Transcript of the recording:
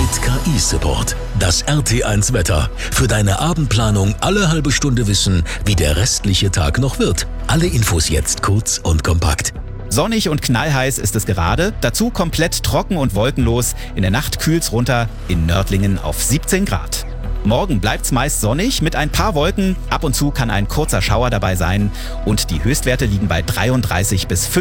Mit KI-Support. Das RT1 Wetter. Für deine Abendplanung alle halbe Stunde wissen, wie der restliche Tag noch wird. Alle Infos jetzt kurz und kompakt. Sonnig und knallheiß ist es gerade, dazu komplett trocken und wolkenlos. In der Nacht kühlt's runter, in Nördlingen auf 17 Grad. Morgen bleibt's meist sonnig mit ein paar Wolken, ab und zu kann ein kurzer Schauer dabei sein und die Höchstwerte liegen bei 33 bis